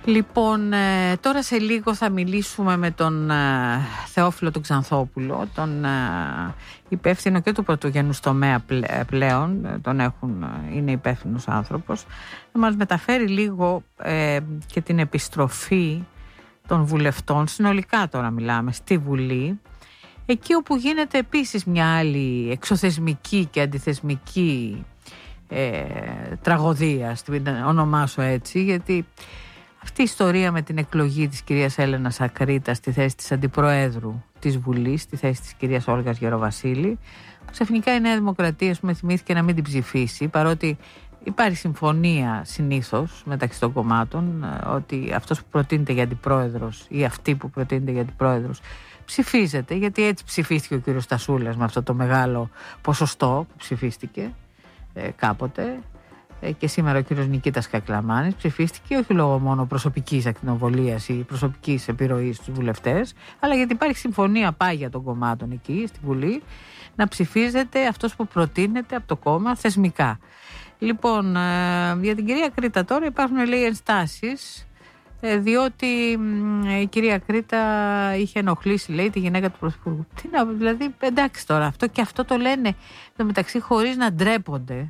Λοιπόν, τώρα σε λίγο θα μιλήσουμε με τον Θεόφιλο τον Ξανθόπουλο, τον υπεύθυνο και του πρωτογενούς τομέα πλέον, είναι υπεύθυνος άνθρωπος, να μας μεταφέρει λίγο και την επιστροφή των βουλευτών, συνολικά τώρα μιλάμε, στη Βουλή, εκεί όπου γίνεται επίσης μια άλλη εξωθεσμική και αντιθεσμική τραγωδία, στην ονομάσω έτσι, γιατί αυτή η ιστορία με την εκλογή της κυρίας Έλενας Ακρίτα στη θέση της Αντιπροέδρου της Βουλής, στη θέση της κυρίας Όλγας Γεροβασίλη, ξαφνικά η Νέα Δημοκρατία θυμήθηκε να μην την ψηφίσει, παρότι υπάρχει συμφωνία συνήθως μεταξύ των κομμάτων ότι αυτός που προτείνεται για αντιπρόεδρος ή αυτή που προτείνεται για αντιπρόεδρος ψηφίζεται, γιατί έτσι ψηφίστηκε ο κύριος Στασούλας με αυτό το μεγάλο ποσοστό που ψηφίστηκε κάποτε. Και σήμερα ο κύριος Νικήτας Κακλαμάνης ψηφίστηκε όχι λόγω μόνο προσωπικής ακτινοβολίας ή προσωπικής επιρροής στους βουλευτές, αλλά γιατί υπάρχει συμφωνία πάγια των κομμάτων εκεί στη Βουλή να ψηφίζεται αυτός που προτείνεται από το κόμμα θεσμικά. Λοιπόν, για την κυρία Ακρίτα τώρα υπάρχουν, λέει, ενστάσεις, διότι η κυρία Ακρίτα είχε ενοχλήσει, λέει, τη γυναίκα του Πρωθυπουργού. Δηλαδή, εντάξει τώρα, αυτό το λένε το μεταξύ χωρίς να ντρέπονται.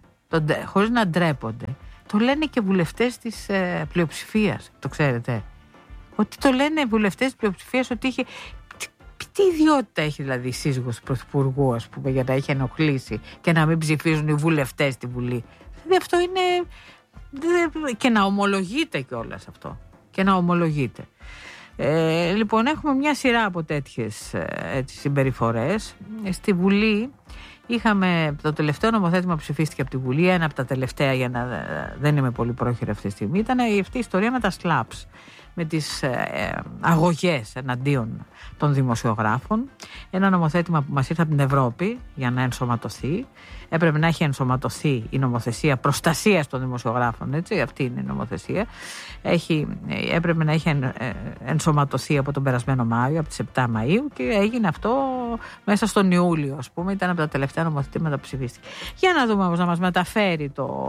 Το λένε και βουλευτές της πλειοψηφίας, το ξέρετε. Ότι το λένε βουλευτές της πλειοψηφίας ότι είχε... Τι ιδιότητα έχει δηλαδή η σύζυγος του Πρωθυπουργού, ας πούμε, για να έχει ενοχλήσει και να μην ψηφίζουν οι βουλευτές στη Βουλή. Δηλαδή αυτό είναι... Και να ομολογείται κιόλας αυτό. Και να ομολογείται. Λοιπόν, έχουμε μια σειρά από τέτοιες συμπεριφορές. Στη Βουλή είχαμε το τελευταίο νομοθέτημα που ψηφίστηκε από τη Βουλή, ένα από τα τελευταία, για να δεν είμαι πολύ πρόχειρα αυτή τη στιγμή, ήταν αυτή η ιστορία με τα slaps, με τις αγωγές εναντίον των δημοσιογράφων. Ένα νομοθέτημα που μας ήρθε από την Ευρώπη για να ενσωματωθεί. Έπρεπε να έχει ενσωματωθεί η νομοθεσία προστασίας των δημοσιογράφων, έτσι, αυτή είναι η νομοθεσία. Έπρεπε να έχει ενσωματωθεί από τον περασμένο Μάιο, από τις 7 Μαΐου, και έγινε αυτό μέσα στον Ιούλιο, ας πούμε. Ήταν από τα τελευταία νομοθετήματα που ψηφίστηκε. Για να δούμε όμως, να μας μεταφέρει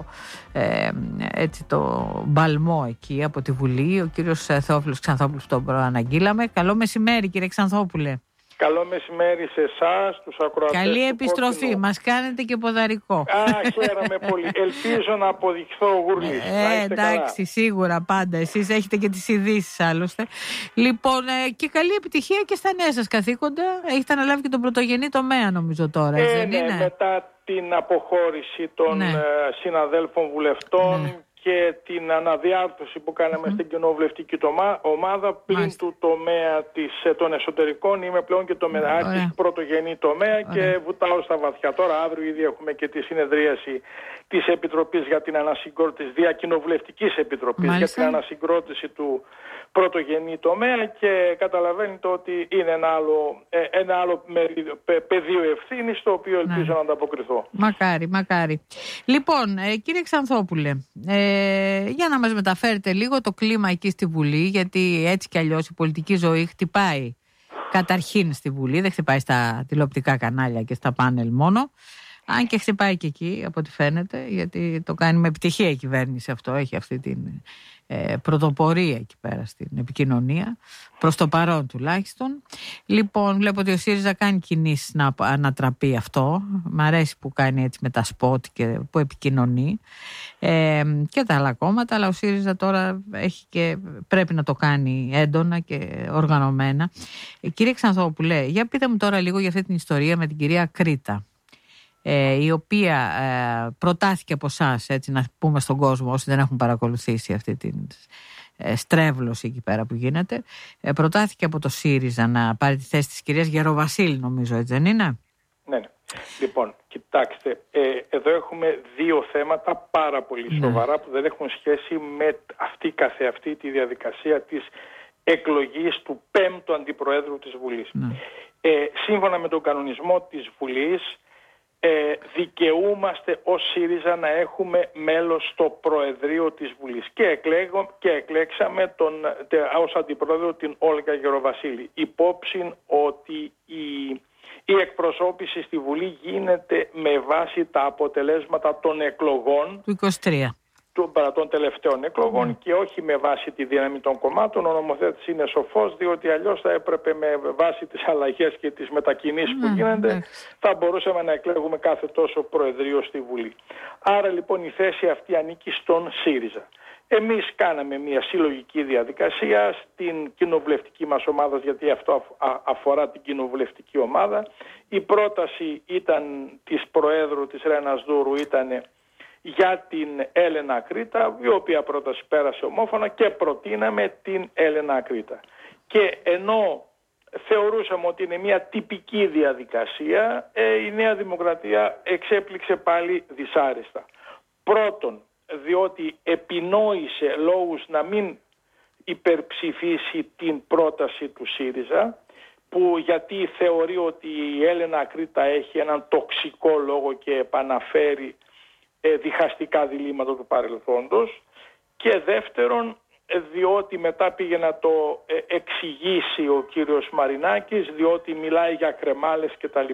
το μπαλμό εκεί από τη Βουλή ο κύριος Θεόφιλος Ξανθόπουλος, τον προαναγγείλαμε. Καλό μεσημέρι, κύριε Ξανθόπουλε. Καλό μεσημέρι σε εσάς, τους ακροατές. Καλή επιστροφή, μας κάνετε και ποδαρικό. Χαίρομαι πολύ. Ελπίζω να αποδειχθώ γουρλής. Εντάξει, καλά. Σίγουρα, πάντα. Εσείς έχετε και τις ειδήσεις άλλωστε. Λοιπόν, και καλή επιτυχία και στα νέα σας καθήκοντα. Έχετε αναλάβει και τον πρωτογενή τομέα, νομίζω τώρα, έτσι δεν είναι? Μετά την αποχώρηση των συναδέλφων βουλευτών και την αναδιάρθρωση που κάναμε στην κοινοβουλευτική ομάδα, πλην του τομέα των εσωτερικών, είμαι πλέον και τομεάκης πρωτογενή τομέα και βουτάω στα βαθιά. Τώρα αύριο ήδη έχουμε και τη συνεδρίαση της Επιτροπής για την Ανασυγκρότηση, Διακοινοβουλευτικής Επιτροπής για την Ανασυγκρότηση του πρωτογενή τομέα, και καταλαβαίνετε ότι είναι ένα άλλο πεδίο ευθύνης, στο οποίο ελπίζω να ανταποκριθώ. Μακάρι. Λοιπόν, κύριε Ξανθόπουλε, για να μας μεταφέρετε λίγο το κλίμα εκεί στη Βουλή, γιατί έτσι κι αλλιώς η πολιτική ζωή χτυπάει καταρχήν στη Βουλή, δεν χτυπάει στα τηλεοπτικά κανάλια και στα πάνελ μόνο, αν και χτυπάει και εκεί από ό,τι φαίνεται, γιατί το κάνει με επιτυχία η κυβέρνηση αυτό, έχει αυτή την πρωτοπορία εκεί πέρα στην επικοινωνία, προς το παρόν τουλάχιστον. Λοιπόν, βλέπω ότι ο ΣΥΡΙΖΑ κάνει κινήσεις να ανατραπεί αυτό. Μ' αρέσει που κάνει έτσι με τα σποτ και που επικοινωνεί, και τα άλλα κόμματα, αλλά ο ΣΥΡΙΖΑ τώρα έχει και πρέπει να το κάνει έντονα και οργανωμένα. Κύριε Ξανθόπουλε, για πείτε μου τώρα λίγο για αυτή την ιστορία με την κυρία Ακρίτα, η οποία προτάθηκε από εσάς, έτσι να πούμε στον κόσμο, όσοι δεν έχουν παρακολουθήσει αυτή την στρέβλωση εκεί πέρα που γίνεται, προτάθηκε από το ΣΥΡΙΖΑ να πάρει τη θέση της κυρίας Γεροβασίλη, νομίζω, έτσι δεν είναι? Ναι. Λοιπόν, κοιτάξτε, εδώ έχουμε δύο θέματα πάρα πολύ σοβαρά που δεν έχουν σχέση με αυτή καθεαυτή τη διαδικασία της εκλογής του 5ου Αντιπροέδρου της Βουλής. Σύμφωνα με τον κανονισμό της Βουλής, δικαιούμαστε ως ΣΥΡΙΖΑ να έχουμε μέλος στο Προεδρείο της Βουλής, και εκλέξαμε ως Αντιπρόεδρο την Όλγα Γεροβασίλη, υπόψη ότι η εκπροσώπηση στη Βουλή γίνεται με βάση τα αποτελέσματα των εκλογών του 23. των τελευταίων εκλογών και όχι με βάση τη δύναμη των κομμάτων. Ο νομοθέτης είναι σοφός, διότι αλλιώς θα έπρεπε με βάση τις αλλαγές και τις μετακινήσεις που γίνονται θα μπορούσαμε να εκλέγουμε κάθε τόσο προεδρείο στη Βουλή. Άρα λοιπόν η θέση αυτή ανήκει στον ΣΥΡΙΖΑ. Εμείς κάναμε μια συλλογική διαδικασία στην κοινοβουλευτική μας ομάδα, γιατί αυτό αφορά την κοινοβουλευτική ομάδα. Η πρόταση ήταν της Προέδρου της Ρένας Δούρου ήταν για την Έλενα Ακρίτα, η οποία πρόταση πέρασε ομόφωνα και προτείναμε την Έλενα Ακρίτα. Και ενώ θεωρούσαμε ότι είναι μια τυπική διαδικασία, η Νέα Δημοκρατία εξέπληξε πάλι δυσάρεστα. Πρώτον, διότι επινόησε λόγους να μην υπερψηφίσει την πρόταση του ΣΥΡΙΖΑ, που γιατί θεωρεί ότι η Έλενα Ακρίτα έχει έναν τοξικό λόγο και επαναφέρει διχαστικά διλήμματα του παρελθόντος, και δεύτερον διότι μετά πήγε να το εξηγήσει ο κύριος Μαρινάκης, διότι μιλάει για κρεμάλες κτλ.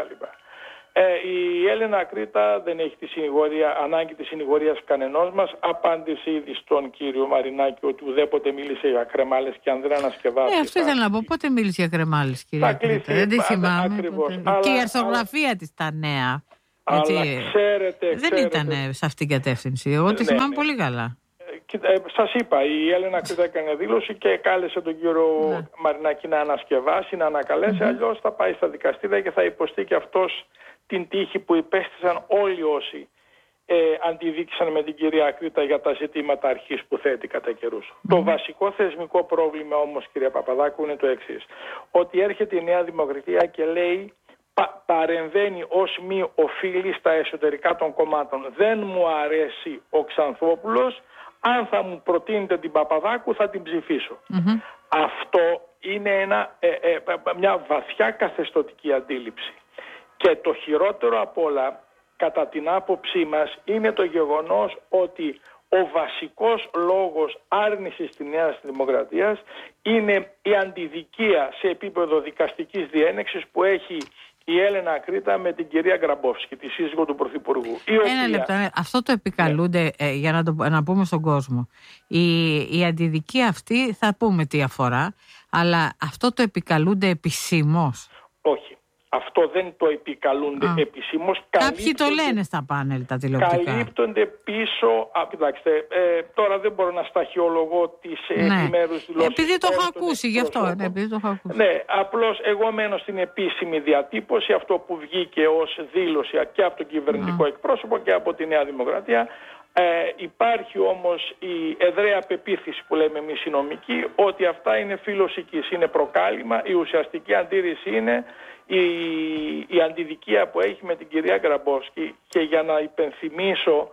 Η Έλενα Ακρίτα δεν έχει ανάγκη της συνηγορίας κανενός μας. Απάντησε ήδη στον κύριο Μαρινάκη ότι ουδέποτε μίλησε για κρεμάλες και αν δεν ανασκευάσει. Αυτό ήθελα να πω. Πότε μίλησε για κρεμάλες, κυρία Ακρίτα? Δεν τη θυμάμαι. Και η αρθογραφία της τα νέα. Αλλά ξέρετε, δεν ήταν σε αυτήν την κατεύθυνση. Εγώ τη θυμάμαι πολύ καλά. Σας είπα, η Έλενα Ακρίτα έκανε δήλωση και κάλεσε τον κύριο Μαρινάκη να ανασκευάσει, να ανακαλέσει, αλλιώς θα πάει στα δικαστήρια και θα υποστεί και αυτός την τύχη που υπέστησαν όλοι όσοι αντιδίκησαν με την κυρία Ακρίτα για τα ζητήματα αρχής που θέτει κατά καιρούς. Το βασικό θεσμικό πρόβλημα όμως, κυρία Παπαδάκου, είναι το εξής. Ότι έρχεται η Νέα Δημοκρατία και λέει παρεμβαίνει ως μη οφείλει στα εσωτερικά των κομμάτων. Δεν μου αρέσει ο Ξανθόπουλος, αν θα μου προτείνετε την Παπαδάκου θα την ψηφίσω. Αυτό είναι μια βαθιά καθεστωτική αντίληψη. Και το χειρότερο απ' όλα, κατά την άποψή μας, είναι το γεγονός ότι ο βασικός λόγος άρνησης της Νέας Δημοκρατίας είναι η αντιδικία σε επίπεδο δικαστικής διένεξης που έχει η Έλενα Ακρίτα με την κυρία Γκραμπόφσκι, τη σύζυγο του Πρωθυπουργού. Ένα λεπτό. Αυτό το επικαλούνται, για να πούμε στον κόσμο. Η αντιδικία αυτή θα πούμε τι αφορά, αλλά αυτό το επικαλούνται επισήμως? Όχι. Αυτό δεν το επικαλούνται επισήμως. Κάποιοι το λένε στα πάνελ τα τηλεοπτικά. Καλύπτονται πίσω. Κοιτάξτε, τώρα δεν μπορώ να σταχυολογώ τις επιμέρους δηλώσεις. Επειδή το έχω ακούσει, γι' αυτό. Ναι, απλώς εγώ μένω στην επίσημη διατύπωση, αυτό που βγήκε ως δήλωση και από τον κυβερνητικό εκπρόσωπο και από τη Νέα Δημοκρατία. Υπάρχει όμως η εδραία πεποίθηση που λέμε εμείς οι νομικοί, ότι αυτά είναι φιλοσικής, είναι προκάλημα. Η ουσιαστική αντίρρηση είναι η αντιδικία που έχει με την κυρία Γκραμπόφσκι. Και για να υπενθυμίσω,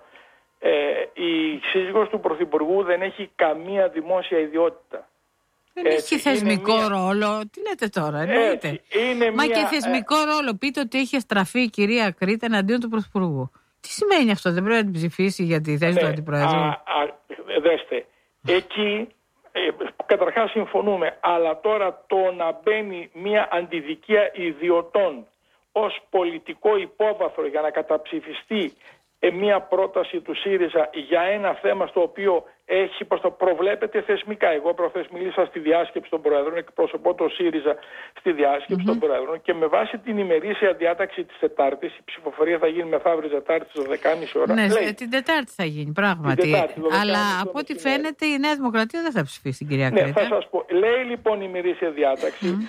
η σύζυγος του Πρωθυπουργού δεν έχει καμία δημόσια ιδιότητα. Δεν έχει θεσμικό ρόλο. Τι λέτε τώρα, εννοείται? Και θεσμικό ρόλο. Πείτε ότι έχει στραφεί η κυρία Ακρίτα εναντίον του Πρωθυπουργού. Τι σημαίνει αυτό? Δεν πρέπει να την ψηφίσει για τη θέση του Αντιπροέδρου? Δέστε, εκεί καταρχάς συμφωνούμε, αλλά τώρα το να μπαίνει μια αντιδικία ιδιωτών ως πολιτικό υπόβαθρο για να καταψηφιστεί μια πρόταση του ΣΥΡΙΖΑ για ένα θέμα στο οποίο έχει προβλέπεται θεσμικά. Εγώ προχθές μίλησα στη διάσκεψη των Προέδρων, εκπροσωπώ το ΣΥΡΙΖΑ στη διάσκεψη των Προέδρων, και με βάση την ημερήσια διάταξη της Τετάρτης, η ψηφοφορία θα γίνει μεθαύριο Τετάρτη στις 12.30 ώρα. Ναι, λέει, την Τετάρτη θα γίνει πράγματι. Αλλά από ό,τι φαίνεται η Νέα Δημοκρατία δεν θα ψηφίσει την κυρία Ακρίτα. Ναι, θα σας πω. Λέει λοιπόν η ημερήσια διάταξη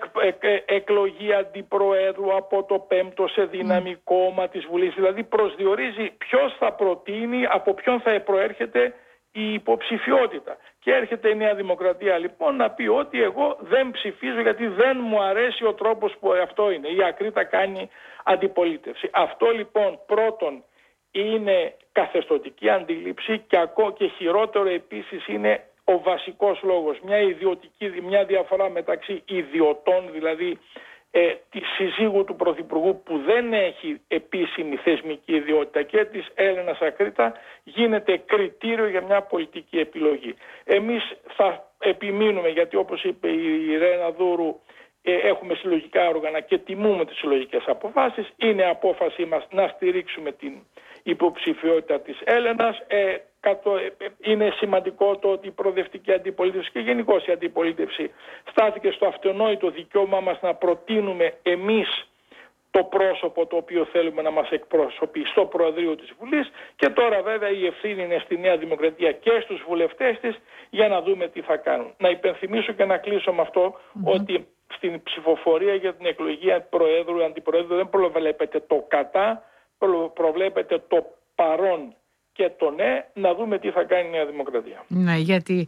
εκλογή αντιπροέδρου από το 5ο σε δύναμη κόμμα της Βουλής. Δηλαδή προσδιορίζει ποιος θα προτείνει, από ποιον θα προέρχεται η υποψηφιότητα. Και έρχεται η Νέα Δημοκρατία λοιπόν να πει ότι εγώ δεν ψηφίζω γιατί δεν μου αρέσει ο τρόπος που αυτό είναι. Η Ακρίτα κάνει αντιπολίτευση. Αυτό λοιπόν πρώτον είναι καθεστωτική αντίληψη, και χειρότερο επίσης είναι ο βασικός λόγος. Μια διαφορά μεταξύ ιδιωτών, δηλαδή τη συζύγου του Πρωθυπουργού που δεν έχει επίσημη θεσμική ιδιότητα, και της Έλενας Ακρίτα, γίνεται κριτήριο για μια πολιτική επιλογή. Εμείς θα επιμείνουμε, γιατί όπως είπε η Ρένα Δούρου, έχουμε συλλογικά όργανα και τιμούμε τις συλλογικές αποφάσεις. Είναι απόφασή μας να στηρίξουμε την υποψηφιότητα της Έλενας. είναι σημαντικό το ότι η προοδευτική αντιπολίτευση και γενικώς η αντιπολίτευση στάθηκε στο αυτονόητο δικαίωμά μας να προτείνουμε εμείς το πρόσωπο το οποίο θέλουμε να μας εκπροσωπεί στο Προεδρείο της Βουλής, και τώρα βέβαια η ευθύνη είναι στη Νέα Δημοκρατία και στους βουλευτές της για να δούμε τι θα κάνουν. Να υπενθυμίσω και να κλείσω με αυτό ότι στην ψηφοφορία για την εκλογή Προέδρου, Αντιπροέδρου δεν προβλέπεται το κατά, προβλέπεται το παρόν και το ναι, να δούμε τι θα κάνει η Νέα Δημοκρατία. Ναι, γιατί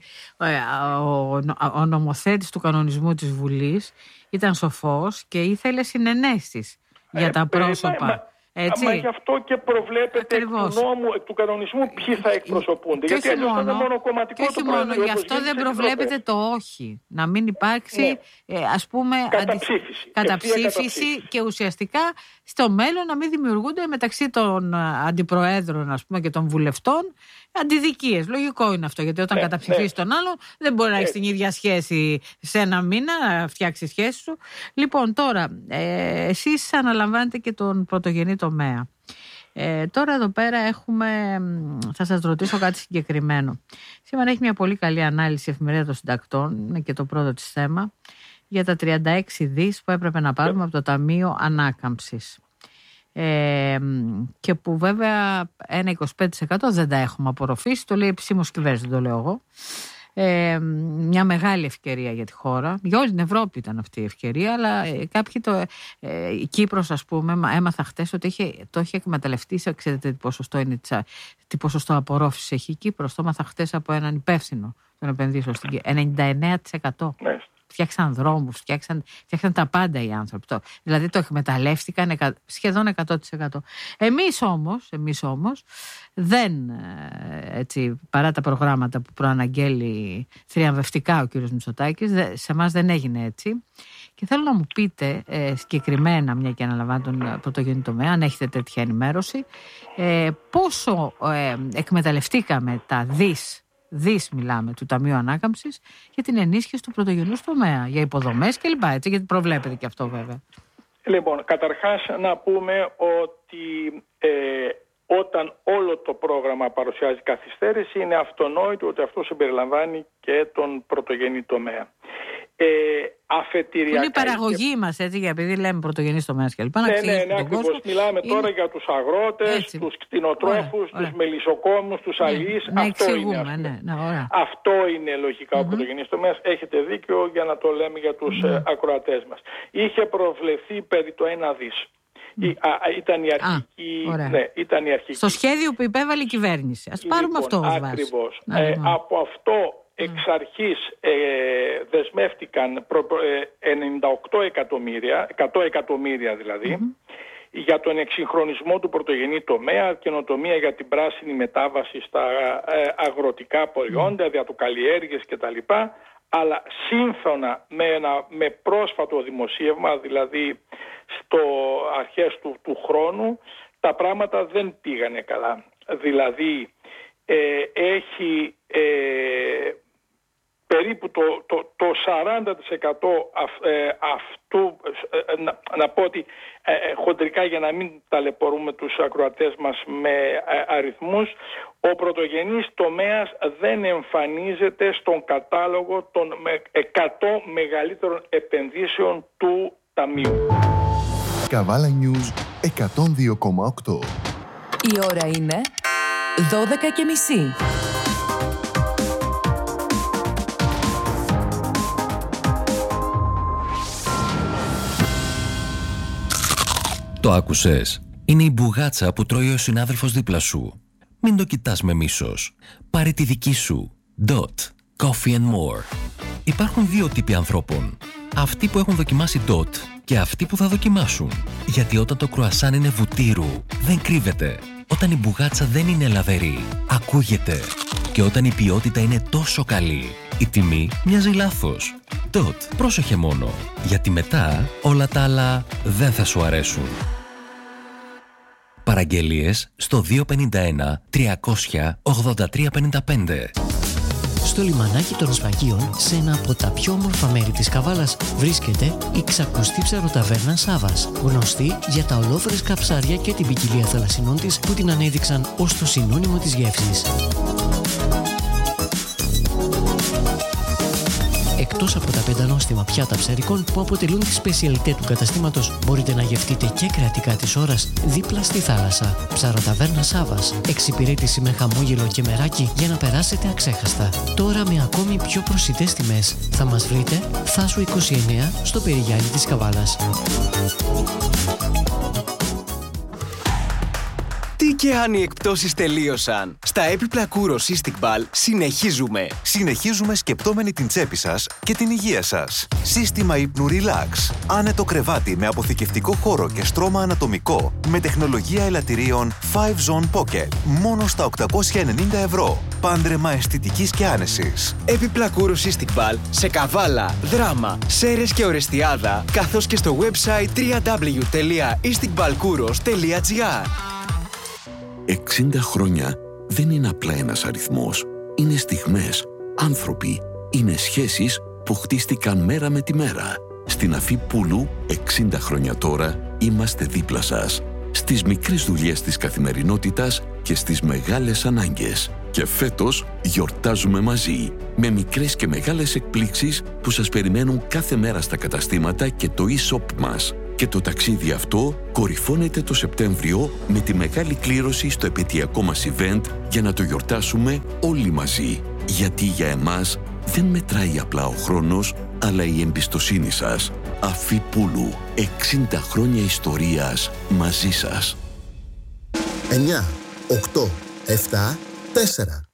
ο νομοθέτης του κανονισμού της Βουλής ήταν σοφός και ήθελε συνενέσεις για τα πρόσωπα. Έτσι. Μα γι' αυτό και προβλέπεται εκ του νόμου, εκ του κανονισμού ποιοι θα εκπροσωπούνται. Γιατί αλλιώς θα είναι μονοκομματικό το Προεδρείο. Γι' αυτό δεν προβλέπεται το όχι. Να μην υπάρξει, ας πούμε, καταψήφιση και ουσιαστικά στο μέλλον να μην δημιουργούνται μεταξύ των αντιπροέδρων, ας πούμε, και των βουλευτών αντιδικίες. Λογικό είναι αυτό, γιατί όταν καταψηφίσει τον άλλον δεν μπορεί να έχει την ίδια σχέση σε ένα μήνα, να φτιάξει σχέση σου. Λοιπόν, τώρα, εσείς αναλαμβάνετε και τον πρωτογενή τομέα. Τώρα εδώ πέρα θα σας ρωτήσω κάτι συγκεκριμένο. Σήμερα έχει μια πολύ καλή ανάλυση η Εφημερίδα των Συντακτών, είναι και το πρώτο της θέμα, για τα 36 δις που έπρεπε να πάρουμε από το Ταμείο Ανάκαμψης. Και που βέβαια ένα 25% δεν τα έχουμε απορροφήσει, το λέει επισήμως κυβέρνηση, δεν το λέω εγώ. Μια μεγάλη ευκαιρία για τη χώρα, για όλη την Ευρώπη ήταν αυτή η ευκαιρία, αλλά κάποιοι η Κύπρος, ας πούμε, έμαθα χτες ότι το είχε εκμεταλλευτεί. Ξέρετε τι ποσοστό απορρόφησης έχει η Κύπρος? Το έμαθα χτες από έναν υπεύθυνο των επενδύσεων στην Κύπρο. 99%. Φτιάξαν δρόμους, φτιάξαν τα πάντα οι άνθρωποι. Δηλαδή το εκμεταλλεύτηκαν σχεδόν 100%. Εμείς όμως δεν, έτσι, παρά τα προγράμματα που προαναγγέλει θριαμβευτικά ο κύριος Μητσοτάκης, σε εμάς δεν έγινε έτσι. Και θέλω να μου πείτε συγκεκριμένα, μια και αναλαμβάνω τον πρωτογενή τομέα, αν έχετε τέτοια ενημέρωση, πόσο εκμεταλλευτήκαμε τα δις μιλάμε του Ταμείου Ανάκαμψης για την ενίσχυση του πρωτογενούς τομέα, για υποδομές κλπ. Έτσι, γιατί προβλέπεται και αυτό βέβαια. Λοιπόν, καταρχάς να πούμε ότι όταν όλο το πρόγραμμα παρουσιάζει καθυστέρηση, είναι αυτονόητο ότι αυτό συμπεριλαμβάνει και τον πρωτογενή τομέα. Αφετηριακά. Είναι η παραγωγή μας, έτσι, γιατί επειδή λέμε πρωτογενής τομέας κλπ. Ναι, ακριβώς. Μιλάμε τώρα για τους αγρότες, τους κτηνοτρόφους, τους μελισσοκόμους, τους αλληλείς. Αυτό είναι λογικά ο πρωτογενής τομέας. Έχετε δίκιο για να το λέμε για τους ακροατές μας. Είχε προβλεφθεί περί το 1 δις. Ήταν η αρχική. Στο σχέδιο που υπέβαλε η κυβέρνηση. Ας πάρουμε αυτό ως βάση. Ακριβώς. Από αυτό εξ αρχής δεσμεύτηκαν 98 εκατομμύρια, 100 εκατομμύρια δηλαδή, για τον εξυγχρονισμό του πρωτογενή τομέα, καινοτομία για την πράσινη μετάβαση στα αγροτικά προϊόντα, διατοκαλλιέργειες κτλ. Αλλά σύμφωνα με πρόσφατο δημοσίευμα, δηλαδή στο αρχές του χρόνου, τα πράγματα δεν πήγανε καλά. Δηλαδή έχει περίπου το 40% αυτού, να πω ότι χοντρικά για να μην ταλαιπωρούμε τους ακροατές μας με αριθμούς, ο πρωτογενής τομέας δεν εμφανίζεται στον κατάλογο των 100 μεγαλύτερων επενδύσεων του Ταμείου. Καβάλα News 102,8. Η ώρα είναι 12:30. Το άκουσες? Είναι η μπουγάτσα που τρώει ο συνάδελφος δίπλα σου. Μην το κοιτάς με μίσος. Πάρε τη δική σου. Dot. Coffee and more. Υπάρχουν δύο τύποι ανθρώπων. Αυτοί που έχουν δοκιμάσει Dot και αυτοί που θα δοκιμάσουν. Γιατί όταν το κρουασάν είναι βουτύρου, δεν κρύβεται. Όταν η μπουγάτσα δεν είναι λαβερή, ακούγεται. Και όταν η ποιότητα είναι τόσο καλή, η τιμή μοιάζει λάθος. Dot. Πρόσεχε μόνο. Γιατί μετά όλα τα άλλα δεν θα σου αρέσουν. Παραγγελίες στο 251 300 8355. Στο λιμανάκι των Σφαγίων, σε ένα από τα πιο όμορφα μέρη της Καβάλας, βρίσκεται η ξακουστή ψαροταβέρνα Σάβας, γνωστή για τα ολόφρεσκα καψάρια και την ποικιλία θαλασσινών της που την ανέδειξαν ως το συνώνυμο της γεύσης. Εκτός από τα 5 νόστιμα πιάτα ψαρικών που αποτελούν τη σπεσιαλιτέ του καταστήματος, μπορείτε να γευτείτε και κρεατικά της ώρας δίπλα στη θάλασσα. Ψαροταβέρνα Σάβας. Εξυπηρέτηση με χαμόγελο και μεράκι για να περάσετε αξέχαστα. Τώρα με ακόμη πιο προσιτές τιμές. Θα μας βρείτε Θάσου 29 στο Περιγιάννη της Καβάλας. Τι και αν οι εκπτώσεις τελείωσαν. Στα έπιπλα Kouros Istikbal συνεχίζουμε. Συνεχίζουμε σκεπτόμενοι την τσέπη σας και την υγεία σας. Σύστημα ύπνου Relax. Άνετο κρεβάτι με αποθηκευτικό χώρο και στρώμα ανατομικό. Με τεχνολογία ελαττηρίων 5 Zone Pocket. Μόνο στα 890 ευρώ. Πάντρεμα αισθητικής και άνεσης. Έπιπλα Kouros Istikbal σε Καβάλα, Δράμα, Σέρες και Ορεστιάδα, καθώς και στο website www.istikbalkouros.gr. 60 χρόνια δεν είναι απλά ένας αριθμός. Είναι στιγμές, άνθρωποι, είναι σχέσεις που χτίστηκαν μέρα με τη μέρα. Στην Αφή Πούλου, 60 χρόνια τώρα, είμαστε δίπλα σας. Στις μικρές δουλειές της καθημερινότητας και στις μεγάλες ανάγκες. Και φέτος γιορτάζουμε μαζί, με μικρές και μεγάλες εκπλήξεις που σας περιμένουν κάθε μέρα στα καταστήματα και το e-shop μας. Και το ταξίδι αυτό κορυφώνεται το Σεπτέμβριο με τη μεγάλη κλήρωση στο επαιτειακό μας event για να το γιορτάσουμε όλοι μαζί. Γιατί για εμάς δεν μετράει απλά ο χρόνος, αλλά η εμπιστοσύνη σας. Αφή Πούλου, 60 χρόνια ιστορίας μαζί σας. 9, 8, 7, 4.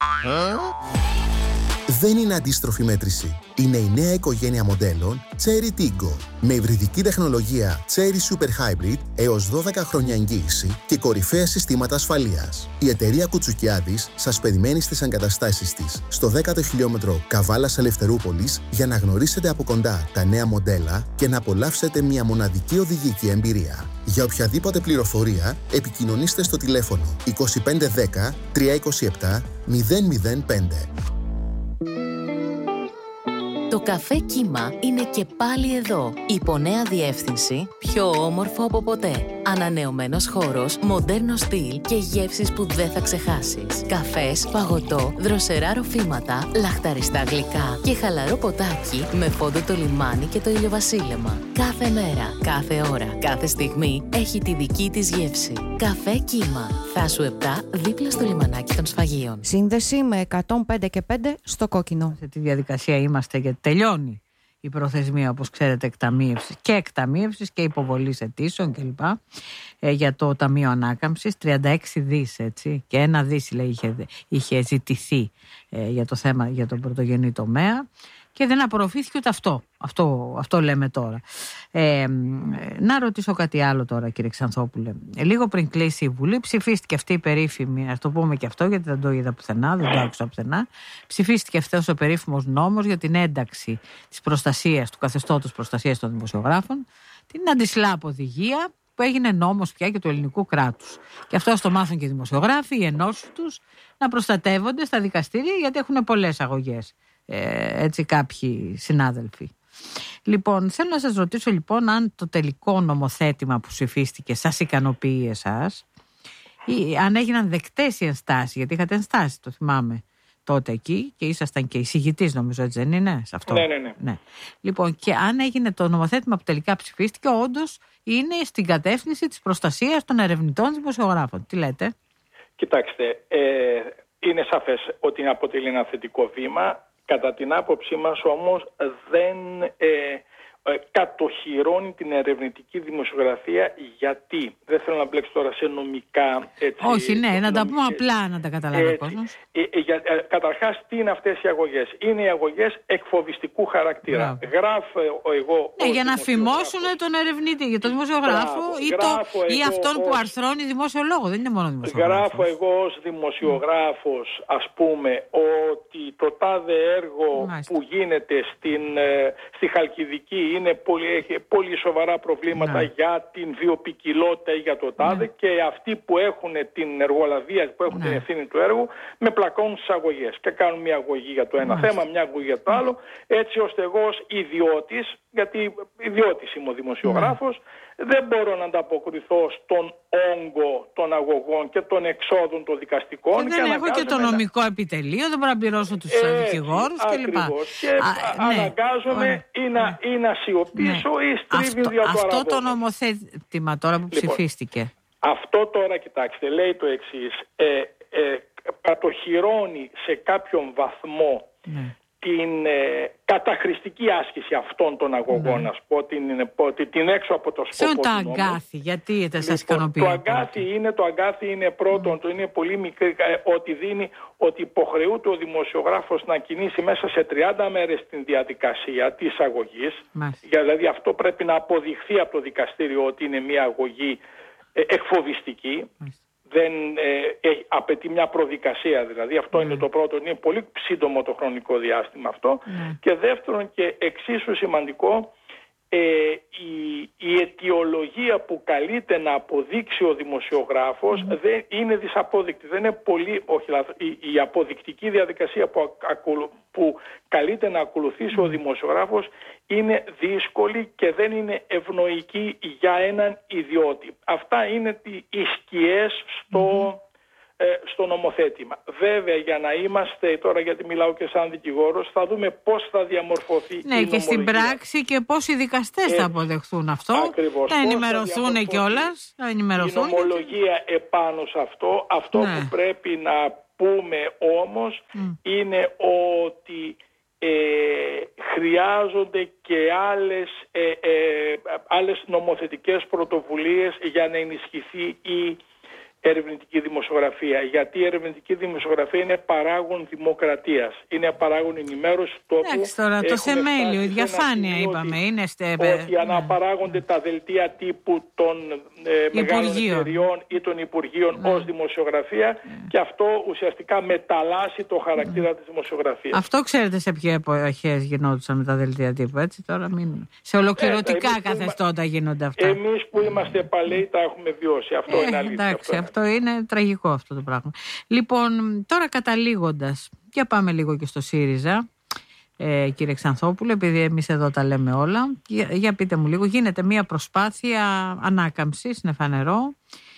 Δεν είναι αντίστροφη μέτρηση. Είναι η νέα οικογένεια μοντέλων Chery Tiggo. Με υβριδική τεχνολογία Chery Super Hybrid έως 12 χρόνια εγγύηση και κορυφαία συστήματα ασφαλείας. Η εταιρεία Κουτσουκιάδης σας περιμένει στις εγκαταστάσεις της στο 10ο χιλιόμετρο Καβάλας Ελευθερούπολης για να γνωρίσετε από κοντά τα νέα μοντέλα και να απολαύσετε μια μοναδική οδηγική εμπειρία. Για οποιαδήποτε πληροφορία επικοινωνήστε στο τηλέφωνο 2510 327 005. Το καφέ Κύμα είναι και πάλι εδώ. Υπό νέα διεύθυνση, πιο όμορφο από ποτέ. Ανανεωμένος χώρος, μοντέρνο στυλ και γεύσεις που δεν θα ξεχάσεις. Καφές, παγωτό, δροσερά ροφήματα, λαχταριστά γλυκά και χαλαρό ποτάκι με φόντο το λιμάνι και το ηλιοβασίλεμα. Κάθε μέρα, κάθε ώρα, κάθε στιγμή έχει τη δική της γεύση. Καφέ Κύμα. Θάσου 7, δίπλα στο λιμανάκι των Σφαγείων. Σύνδεση με 105 και 5 στο κόκκινο. Σε τη διαδικασία είμαστε γιατί τελειώνει η προθεσμία, όπως ξέρετε, εκταμείευσης και υποβολής αιτήσεων κλπ. Για το Ταμείο Ανάκαμψης, 36 δις, έτσι, και 1 δις λέει, είχε ζητηθεί για το θέμα, για τον πρωτογενή τομέα. Και δεν απορροφήθηκε ούτε αυτό λέμε τώρα. Να ρωτήσω κάτι άλλο τώρα, κύριε Ξανθόπουλε. Λίγο πριν κλείσει η Βουλή, ψηφίστηκε αυτή η περίφημη, ας το πούμε και αυτό γιατί δεν το είδα πουθενά, δεν το άκουσα πουθενά, ψηφίστηκε αυτός ο περίφημος νόμος για την ένταξη της προστασίας, του καθεστώτος προστασίας των δημοσιογράφων, την αντισλάπ οδηγία που έγινε νόμος πια και του ελληνικού κράτους. Και αυτό το μάθουν και οι δημοσιογράφοι, οι ενώσεις τους, να προστατεύονται στα δικαστήρια γιατί έχουν πολλές αγωγές. Έτσι κάποιοι συνάδελφοι. Λοιπόν, θέλω να σας ρωτήσω λοιπόν αν το τελικό νομοθέτημα που ψηφίστηκε σας ικανοποιεί εσάς ή αν έγιναν δεκτές οι ενστάσεις, γιατί είχατε ενστάσεις, το θυμάμαι τότε εκεί και ήσασταν και εισηγητής, νομίζω, έτσι δεν είναι σε αυτό? Ναι. Λοιπόν, και αν έγινε το νομοθέτημα που τελικά ψηφίστηκε όντως είναι στην κατεύθυνση της προστασίας των ερευνητών δημοσιογράφων. Τι λέτε? Κοιτάξτε, είναι σαφές ότι αποτελεί ένα θετικό βήμα. Κατά την άποψή μας όμως δεν κατοχυρώνει την ερευνητική δημοσιογραφία. Γιατί? Δεν θέλω να μπλέξω τώρα σε νομικά... Έτσι, όχι, ναι, να τα πούμε απλά να τα καταλάβει ο κόσμος. Καταρχάς, τι είναι αυτές οι αγωγές? Είναι οι αγωγές εκφοβιστικού χαρακτήρα. Γράφω εγώ... Ναι, για να φημώσουν τον ερευνητή, για τον δημοσιογράφο ή αυτόν που αρθρώνει δημόσιο λόγο. Δεν είναι μόνο δημοσιογράφος. Γράφω εγώ ως δημοσιογράφος, ας πούμε, ότι το τάδε έργο που γίνεται στη Χαλκιδική έχει πολύ σοβαρά προβλήματα για την βιοποικιλότητα ή για το τάδε, και αυτοί που έχουν την εργολαβία, που έχουν την ευθύνη του έργου, με πλακώνουν στις αγωγές και κάνουν μια αγωγή για το ένα θέμα, μια αγωγή για το άλλο, έτσι ώστε εγώ ως ιδιώτης, γιατί ιδιώτης είμαι ο δημοσιογράφος, δεν μπορώ να ανταποκριθώ στον όγκο των αγωγών και των εξόδων των δικαστικών. Και δεν έχω και το νομικό επιτελείο, δεν μπορώ να πληρώσω τους δικηγόρους κλπ. Και αναγκάζομαι ή να σιωπήσω ή στρίβει δια του αυτό το νομοθέτημα τώρα που ψηφίστηκε. Αυτό τώρα, κοιτάξτε, λέει το εξής. Κατοχυρώνει σε κάποιον βαθμό την καταχρηστική άσκηση αυτών των αγωγών, ας πω, την έξω από το σκοπό του νόμου. Το αγκάθι, γιατί δεν σας ικανοποιεί? Το αγκάθι είναι πρώτον, είναι πολύ μικρή, ότι υποχρεούται ο δημοσιογράφος να κινήσει μέσα σε 30 μέρες την διαδικασία της αγωγής. Δηλαδή αυτό πρέπει να αποδειχθεί από το δικαστήριο ότι είναι μια αγωγή εκφοβιστική. Δεν απαιτεί μια προδικασία, δηλαδή αυτό είναι το πρώτο, είναι πολύ σύντομο το χρονικό διάστημα αυτό. Και δεύτερον, και εξίσου σημαντικό, η αιτιολογία που καλείται να αποδείξει ο δημοσιογράφος δεν είναι δυσαπόδεικτη. Δεν είναι πολύ, η αποδεικτική διαδικασία που καλείται να ακολουθήσει ο δημοσιογράφος είναι δύσκολη και δεν είναι ευνοϊκή για έναν ιδιώτη. Αυτά είναι οι σκιές στο νομοθέτημα. Βέβαια, για να είμαστε τώρα, γιατί μιλάω και σαν δικηγόρος, θα δούμε πώς θα διαμορφωθεί η νομολογία. Και στην πράξη και πώς οι δικαστές θα αποδεχθούν αυτό. Ακριβώς, θα ενημερωθούν κιόλας. Η νομολογία επάνω σε αυτό. Αυτό που πρέπει να πούμε όμως είναι ότι χρειάζονται και άλλες νομοθετικές πρωτοβουλίες για να ενισχυθεί η ερευνητική δημοσιογραφία. Γιατί η ερευνητική δημοσιογραφία είναι παράγον δημοκρατίας. Είναι παράγον ενημέρωση τόπου. Εντάξει, τώρα το θεμέλιο, η διαφάνεια είπαμε. Είναι ότι αναπαράγονται τα δελτία τύπου των μεγάλων εταιριών ή των υπουργείων ως δημοσιογραφία, και αυτό ουσιαστικά μεταλλάσσει το χαρακτήρα της δημοσιογραφίας. Αυτό ξέρετε σε ποιες εποχές γινόντουσαν με τα δελτία τύπου, έτσι τώρα σε ολοκληρωτικά καθεστώτα γίνονται αυτά. Εμείς που είμαστε παλαιοί τα έχουμε βιώσει. Αυτό είναι αλήθεια. Εντάξει, αυτό είναι τραγικό αυτό το πράγμα. Λοιπόν, τώρα καταλήγοντας, για πάμε λίγο και στο ΣΥΡΙΖΑ, κύριε Ξανθόπουλο, επειδή εμείς εδώ τα λέμε όλα, για πείτε μου λίγο, γίνεται μια προσπάθεια ανάκαμψης, είναι φανερό.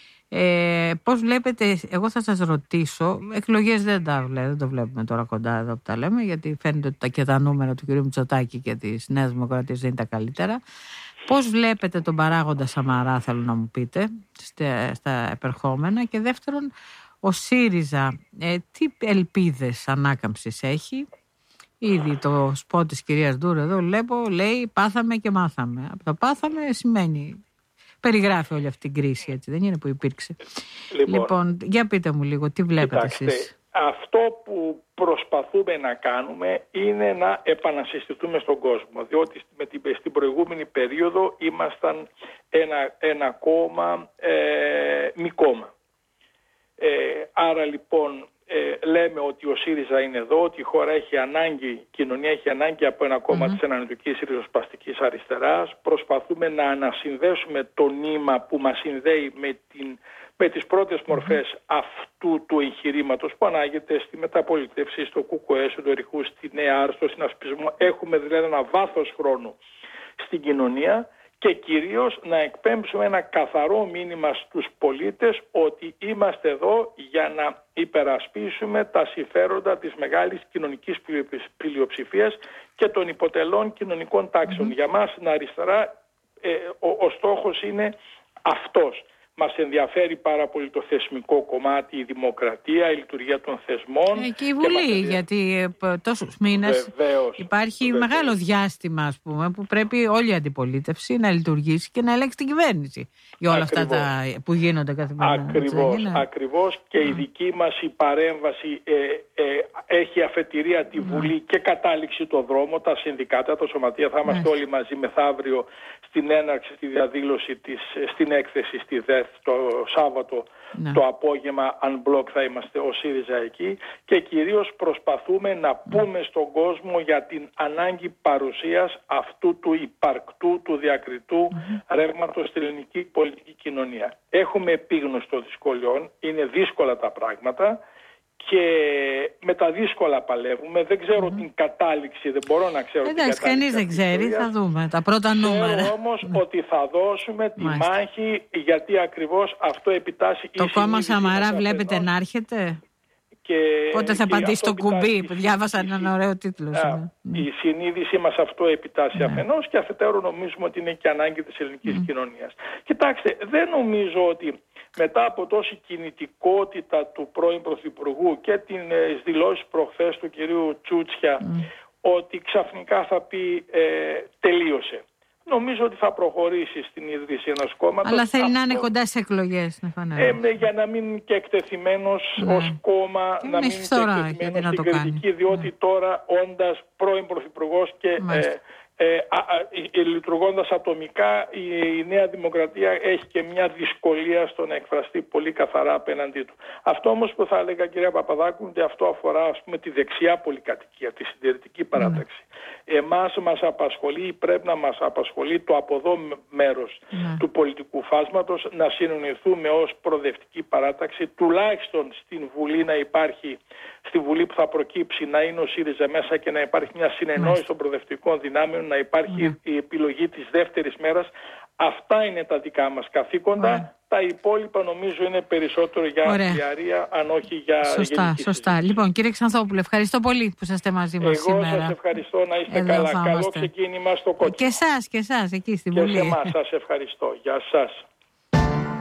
Πώς βλέπετε, εγώ θα σας ρωτήσω, εκλογές δεν το βλέπουμε τώρα κοντά εδώ που τα λέμε, γιατί φαίνεται ότι και τα νούμερα του κ. Μητσοτάκη και της Νέας Δημοκρατίας δεν είναι τα καλύτερα. Πώς βλέπετε τον παράγοντα Σαμαρά, θέλω να μου πείτε, στα επερχόμενα? Και δεύτερον, ο ΣΥΡΙΖΑ τι ελπίδες ανάκαμψης έχει? Ήδη το σποτ της κυρίας Ντούρ εδώ λέει πάθαμε και μάθαμε. Από το πάθαμε σημαίνει, περιγράφει όλη αυτή την κρίση, έτσι δεν είναι, που υπήρξε? Λοιπόν, για πείτε μου λίγο, τι βλέπετε εσείς? Αυτό που προσπαθούμε να κάνουμε είναι να επανασυστηθούμε στον κόσμο, διότι στην προηγούμενη περίοδο ήμασταν ένα κόμμα μη κόμμα. Άρα λοιπόν λέμε ότι ο ΣΥΡΙΖΑ είναι εδώ, ότι η χώρα έχει ανάγκη, η κοινωνία έχει ανάγκη από ένα κόμμα της εναλλακτικής ριζοσπαστικής αριστεράς. Προσπαθούμε να ανασυνδέσουμε το νήμα που μας συνδέει με τις πρώτες μορφές αυτού του εγχειρήματος που ανάγεται στη μεταπολίτευση, στο ΚΚΕ, στο Δωρικού, στη Νέα Άρση, στο συνασπισμό. Έχουμε δηλαδή ένα βάθος χρόνου στην κοινωνία και κυρίως να εκπέμψουμε ένα καθαρό μήνυμα στους πολίτες ότι είμαστε εδώ για να υπερασπίσουμε τα συμφέροντα της μεγάλης κοινωνικής πλειοψηφίας και των υποτελών κοινωνικών τάξεων. Για μας στην αριστερά ο στόχος είναι αυτός. Μας ενδιαφέρει πάρα πολύ το θεσμικό κομμάτι, η δημοκρατία, η λειτουργία των θεσμών. Και η Βουλή, γιατί τόσους μήνες υπάρχει μεγάλο διάστημα, ας πούμε, που πρέπει όλη η αντιπολίτευση να λειτουργήσει και να ελέγξει την κυβέρνηση για όλα αυτά που γίνονται καθημερινά. Ακριβώς, και η δική μας η παρέμβαση έχει αφετηρία τη Βουλή και κατάληξη το δρόμο, τα συνδικάτα, τα σωματεία. Θα είμαστε όλοι μαζί μεθαύριο στην έναρξη, στη διαδήλωση στην έκθεση στη ΔΕΘ το Σάββατο το απόγευμα unblock θα είμαστε ο ΣΥΡΙΖΑ εκεί, και κυρίως προσπαθούμε να πούμε στον κόσμο για την ανάγκη παρουσίας αυτού του υπαρκτού, του διακριτού ρεύματος στην ελληνική πολιτική κοινωνία. Έχουμε επίγνωση των δυσκολιών, είναι δύσκολα τα πράγματα και με τα δύσκολα παλεύουμε. Δεν ξέρω την κατάληξη, δεν μπορώ να ξέρω την κατάληξη. Κανείς δεν ξέρει, θα δούμε τα πρώτα νούμερα. Ξέρω όμως ότι θα δώσουμε τη μάχη, γιατί ακριβώς αυτό επιτάσσει. Το κόμμα Σαμαρά βλέπετε να έρχεται. Πότε θα πατήσει το κουμπί που διάβασα έναν ωραίο τίτλο. Η συνείδησή μας αυτό επιτάσσει αφενός, και αφετέρου νομίζουμε ότι είναι και ανάγκη της ελληνικής κοινωνίας. Κοιτάξτε, δεν νομίζω ότι μετά από τόση κινητικότητα του πρώην Πρωθυπουργού και τις δηλώσεις προχθές του κυρίου Τσούτσια, ότι ξαφνικά θα πει τελείωσε. Νομίζω ότι θα προχωρήσει στην ίδρυση ενός κόμματος. Αλλά θέλει να είναι κοντά σε εκλογές. Για να μην είναι και εκτεθειμένος ως κόμμα, να μην είναι και εκτεθειμένος στην κριτική, διότι τώρα όντας πρώην Πρωθυπουργός και λειτουργώντας ατομικά, η Νέα Δημοκρατία έχει και μια δυσκολία στο να εκφραστεί πολύ καθαρά απέναντί του. Αυτό όμως που θα έλεγα, κυρία Παπαδάκου, ότι αυτό αφορά, ας πούμε, τη δεξιά πολυκατοικία, τη συντηρητική παράταξη. Εμάς μας απασχολεί, πρέπει να μας απασχολεί το από εδώ μέρος του πολιτικού φάσματος, να συνονιθούμε ως προοδευτική παράταξη, τουλάχιστον στην Βουλή να υπάρχει, στη Βουλή που θα προκύψει, να είναι ο ΣΥΡΙΖΑ μέσα και να υπάρχει μια συνεννόηση των προοδευτικών δυνάμεων, να υπάρχει η επιλογή της δεύτερης μέρας. Αυτά είναι τα δικά μας καθήκοντα. Τα υπόλοιπα νομίζω είναι περισσότερο για διαρρία, αν όχι για Σωστά. Λοιπόν, κύριε Ξανθόπουλε, ευχαριστώ πολύ που είστε μαζί μας σήμερα. Εγώ σας ευχαριστώ, να είστε καλά. Καλό ξεκίνημα στο κόκκινο. Και εσάς, εκεί στη Βουλή. Και σε εμάς σας ευχαριστώ. Γεια σας.